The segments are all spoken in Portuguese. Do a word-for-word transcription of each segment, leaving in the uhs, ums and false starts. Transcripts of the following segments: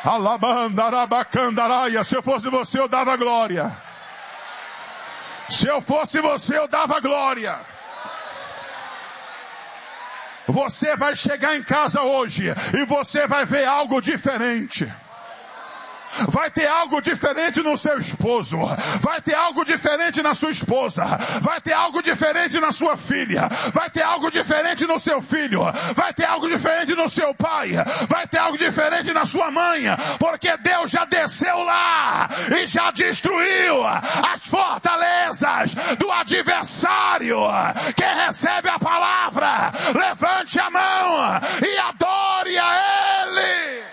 Alabandarabacandaраia. Se eu fosse você, eu dava glória. Se eu fosse você, eu dava glória. Você vai chegar em casa hoje e você vai ver algo diferente. Vai ter algo diferente no seu esposo. Vai ter algo diferente na sua esposa. Vai ter algo diferente na sua filha. Vai ter algo diferente no seu filho. Vai ter algo diferente no seu pai. Vai ter algo diferente na sua mãe. Porque Deus já desceu lá e já destruiu as fortalezas do adversário. Quem recebe a palavra, levante a mão e adore a Ele.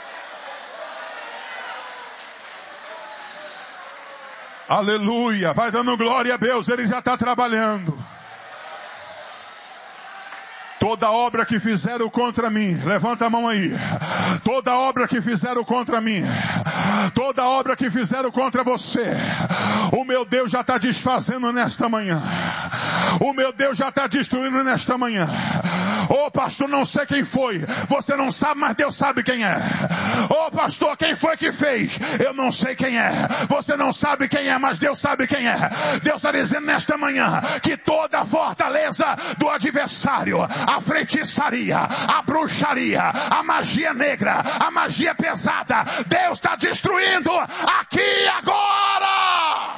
Aleluia, vai dando glória a Deus, Ele já está trabalhando. Toda obra que fizeram contra mim, levanta a mão aí. Toda obra que fizeram contra mim, toda obra que fizeram contra você, o meu Deus já está desfazendo nesta manhã. O meu Deus já está destruindo nesta manhã. Ô pastor, não sei quem foi. Você não sabe, mas Deus sabe quem é. Ô pastor, quem foi que fez? Eu não sei quem é. Você não sabe quem é, mas Deus sabe quem é. Deus está dizendo nesta manhã que toda a fortaleza do adversário, a feitiçaria, a bruxaria, a magia negra, a magia pesada, Deus está destruindo aqui agora.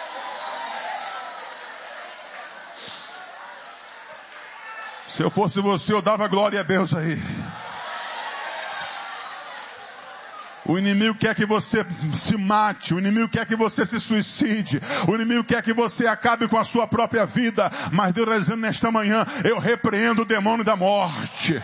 Se eu fosse você, eu dava glória a Deus aí. O inimigo quer que você se mate, o inimigo quer que você se suicide, o inimigo quer que você acabe com a sua própria vida, mas Deus está dizendo nesta manhã, eu repreendo o demônio da morte.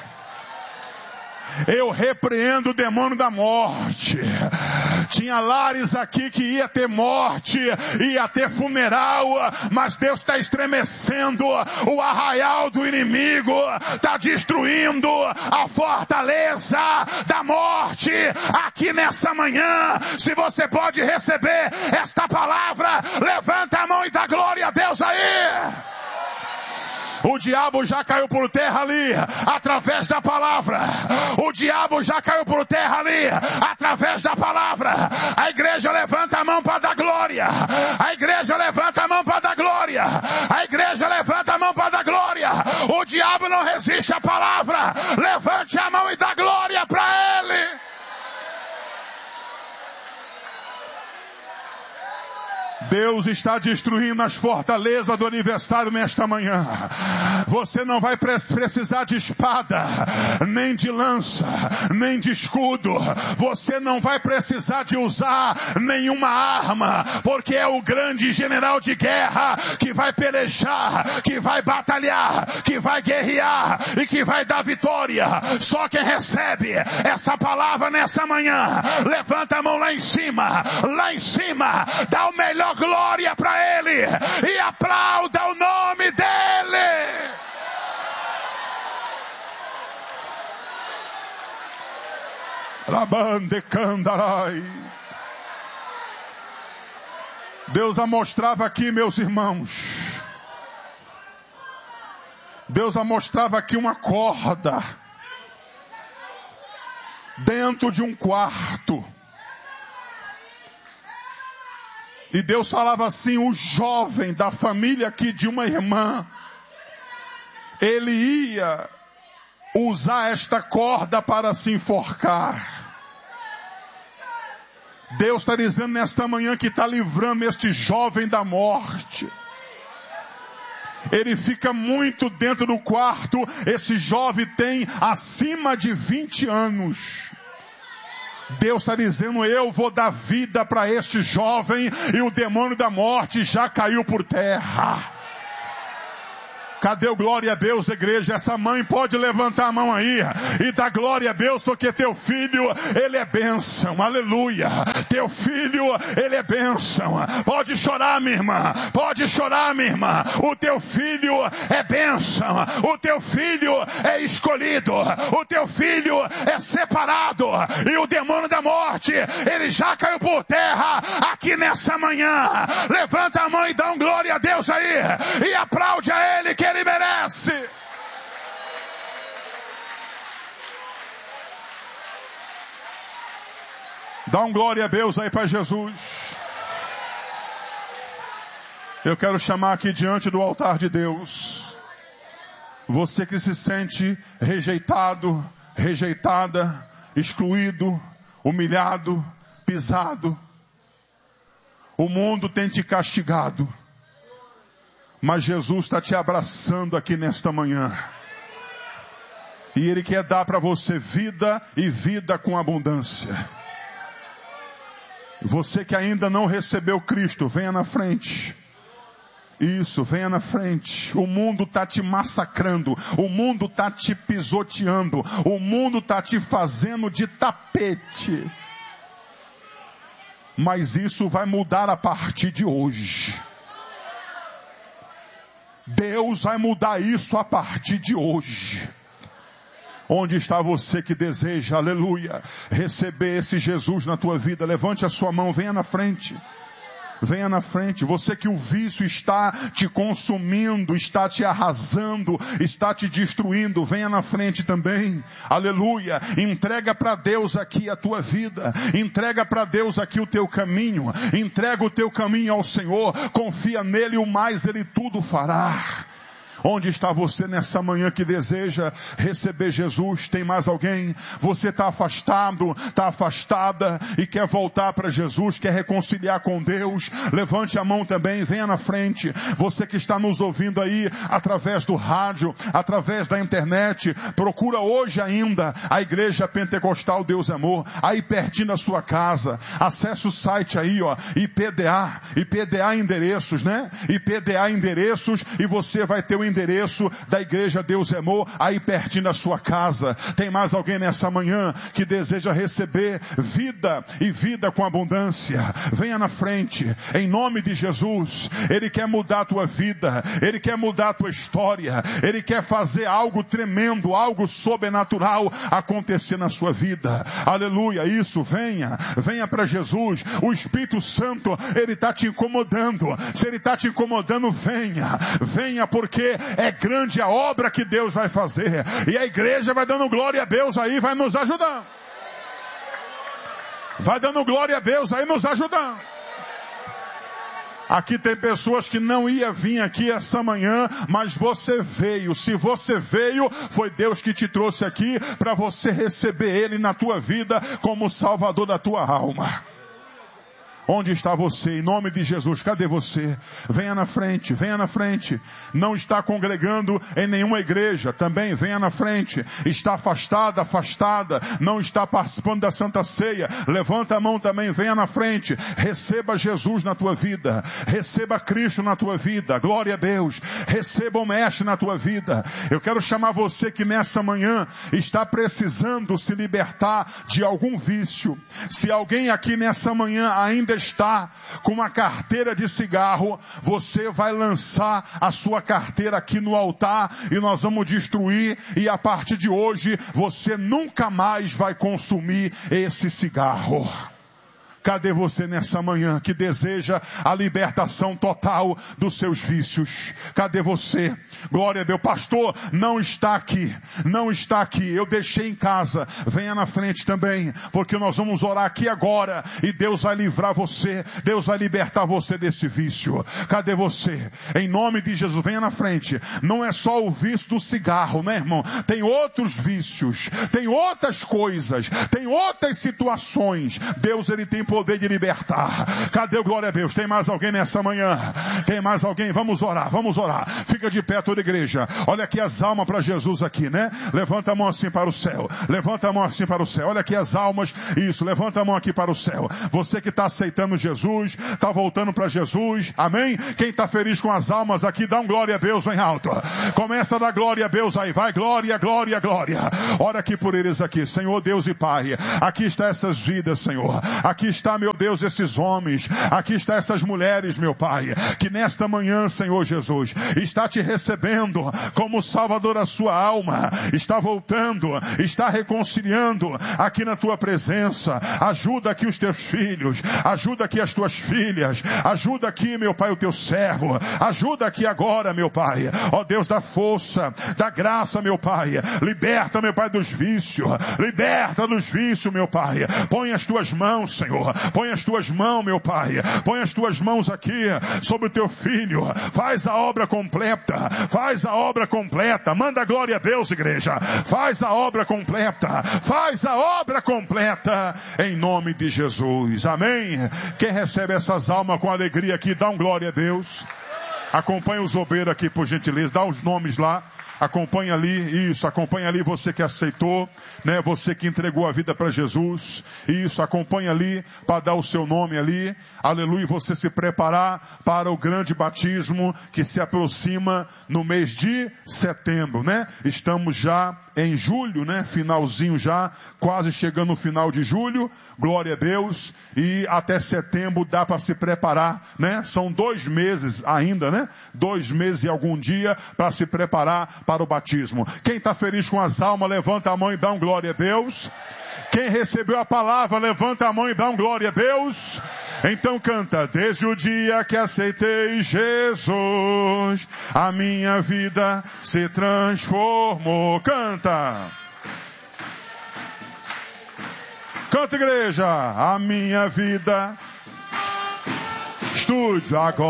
Eu repreendo o demônio da morte. Tinha lares aqui que ia ter morte, ia ter funeral, mas Deus está estremecendo o arraial do inimigo, está destruindo a fortaleza da morte aqui nessa manhã. Se você pode receber esta palavra, levanta a mão e dá glória a Deus aí. O diabo já caiu por terra ali, através da palavra. O diabo já caiu por terra ali, através da palavra. A igreja levanta a mão para dar glória. A igreja levanta a mão para dar glória. A igreja levanta a mão para dar glória. O diabo não resiste à palavra. Levante a mão e dá glória para ele. Deus está destruindo as fortalezas do aniversário nesta manhã. Você não vai precisar de espada, nem de lança, nem de escudo. Você não vai precisar de usar nenhuma arma, porque é o grande general de guerra que vai pelejar, que vai batalhar, que vai guerrear e que vai dar vitória. Só quem recebe essa palavra nessa manhã, levanta a mão lá em cima, lá em cima, dá o melhor glória para Ele e aplauda o nome dEle. Rabande Candarai. Deus a mostrava aqui, meus irmãos. Deus a mostrava aqui uma corda dentro de um quarto. E Deus falava assim, o jovem da família aqui de uma irmã, ele ia usar esta corda para se enforcar. Deus está dizendo nesta manhã que está livrando este jovem da morte. Ele fica muito dentro do quarto, esse jovem tem acima de vinte anos. Deus está dizendo, eu vou dar vida para este jovem e o demônio da morte já caiu por terra. Cadê o glória a Deus, igreja? Essa mãe pode levantar a mão aí e dar glória a Deus, porque teu filho, ele é bênção, aleluia. Teu filho, ele é bênção. Pode chorar, minha irmã, pode chorar, minha irmã. O teu filho é bênção, o teu filho é escolhido, o teu filho é separado. E o demônio da morte, ele já caiu por terra aqui nessa manhã. Levanta a mão e dá um glória a Deus aí e aplaude a Ele, que Ele merece. Dá um glória a Deus aí para Jesus. Eu quero chamar aqui diante do altar de Deus você que se sente rejeitado, rejeitada, excluído, humilhado, pisado. O mundo tem te castigado, mas Jesus está te abraçando aqui nesta manhã. E Ele quer dar para você vida e vida com abundância. Você que ainda não recebeu Cristo, venha na frente. Isso, venha na frente. O mundo está te massacrando. O mundo está te pisoteando. O mundo está te fazendo de tapete. Mas isso vai mudar a partir de hoje. Deus vai mudar isso a partir de hoje. Onde está você que deseja, aleluia, receber esse Jesus na tua vida? Levante a sua mão, venha na frente. Venha na frente. Você que o vício está te consumindo, está te arrasando, está te destruindo, venha na frente também. Aleluia. Entrega para Deus aqui a tua vida. Entrega para Deus aqui o teu caminho. Entrega o teu caminho ao Senhor. Confia nele, o mais Ele tudo fará. Onde está você nessa manhã que deseja receber Jesus? Tem mais alguém? Você está afastado, está afastada e quer voltar para Jesus, quer reconciliar com Deus? Levante a mão também, venha na frente. Você que está nos ouvindo aí através do rádio, através da internet, procura hoje ainda a Igreja Pentecostal Deus Amor, aí pertinho da sua casa. Acesse o site aí, ó, I P D A, I P D A endereços, né? I P D A endereços, e você vai ter o endereço da Igreja Deus Amor aí pertinho da sua casa. Tem mais alguém nessa manhã que deseja receber vida e vida com abundância? Venha na frente, em nome de Jesus. Ele quer mudar a tua vida, Ele quer mudar a tua história, Ele quer fazer algo tremendo, algo sobrenatural acontecer na sua vida. Aleluia, isso, venha, venha para Jesus. O Espírito Santo, Ele está te incomodando. Se Ele está te incomodando, venha, venha, porque é grande a obra que Deus vai fazer. E a igreja vai dando glória a Deus aí, vai nos ajudando. Vai dando glória a Deus aí, nos ajudando. Aqui tem pessoas que não iam vir aqui essa manhã, mas você veio. Se você veio, foi Deus que te trouxe aqui para você receber Ele na tua vida como Salvador da tua alma. Onde está você? Em nome de Jesus, cadê você? Venha na frente, venha na frente. Não está congregando em nenhuma igreja, também venha na frente. Está afastada, afastada, não está participando da Santa Ceia, levanta a mão também, venha na frente. Receba Jesus na tua vida, receba Cristo na tua vida, glória a Deus. Receba o Mestre na tua vida. Eu quero chamar você que nessa manhã está precisando se libertar de algum vício. Se alguém aqui nessa manhã ainda está com uma carteira de cigarro, você vai lançar a sua carteira aqui no altar e nós vamos destruir, e a partir de hoje você nunca mais vai consumir esse cigarro. Cadê você nessa manhã que deseja a libertação total dos seus vícios? Cadê você? Glória a Deus. Pastor, não está aqui. Não está aqui. Eu deixei em casa. Venha na frente também, porque nós vamos orar aqui agora e Deus vai livrar você. Deus vai libertar você desse vício. Cadê você? Em nome de Jesus, venha na frente. Não é só o vício do cigarro, né, irmão? Tem outros vícios. Tem outras coisas. Tem outras situações. Deus, Ele tem poder de libertar. Cadê o glória a Deus? Tem mais alguém nessa manhã? Tem mais alguém? Vamos orar, vamos orar. Fica de pé toda a igreja. Olha aqui as almas para Jesus aqui, né? Levanta a mão assim para o céu. Levanta a mão assim para o céu. Olha aqui as almas. Isso, levanta a mão aqui para o céu. Você que está aceitando Jesus, está voltando para Jesus. Amém? Quem está feliz com as almas aqui, dá um glória a Deus bem alto. Começa a dar glória a Deus aí. Vai, glória, glória, glória. Ora aqui por eles aqui. Senhor Deus e Pai. Aqui está essas vidas, Senhor. Aqui está, meu Deus, esses homens, aqui está essas mulheres, meu Pai, que nesta manhã, Senhor Jesus, está te recebendo como Salvador a sua alma, está voltando, está reconciliando aqui na tua presença. Ajuda aqui os teus filhos, ajuda aqui as tuas filhas, ajuda aqui, meu Pai, o teu servo, ajuda aqui agora, meu Pai, ó Deus, da força, da graça, meu Pai, liberta, meu Pai, dos vícios, liberta dos vícios, meu Pai, põe as tuas mãos, Senhor, põe as tuas mãos, meu Pai, põe as tuas mãos aqui sobre o teu filho, faz a obra completa, faz a obra completa, manda glória a Deus, igreja, faz a obra completa, faz a obra completa, em nome de Jesus, amém? Quem recebe essas almas com alegria aqui, dá um glória a Deus. Acompanha os obreiros aqui, por gentileza, dá os nomes lá. Acompanha ali, isso, acompanha ali você que aceitou, né? Você que entregou a vida para Jesus, isso, acompanha ali para dar o seu nome ali, aleluia, você se preparar para o grande batismo que se aproxima no mês de setembro, né? Estamos já em julho, né? Finalzinho já, quase chegando no final de julho, glória a Deus, e até setembro dá para se preparar, né? São dois meses ainda, né? Dois meses e algum dia para se preparar para o batismo. Quem está feliz com as almas, levanta a mão e dá um glória a Deus. Quem recebeu a palavra, levanta a mão e dá um glória a Deus. Então canta: desde o dia que aceitei Jesus, a minha vida se transformou. Canta. Canta, igreja. A minha vida. Estúdio agora.